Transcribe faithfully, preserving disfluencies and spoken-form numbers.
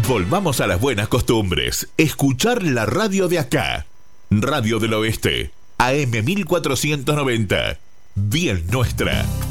Volvamos a las buenas costumbres. Escuchar la radio de acá. Radio del Oeste. A M mil cuatrocientos noventa. Bien nuestra.